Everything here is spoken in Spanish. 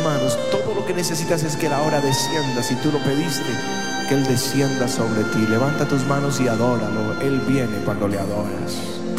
manos. Todo lo que necesitas es que Él ahora descienda. Si tú lo pediste, que Él descienda sobre ti. Levanta tus manos y adóralo. Él viene cuando le adoras.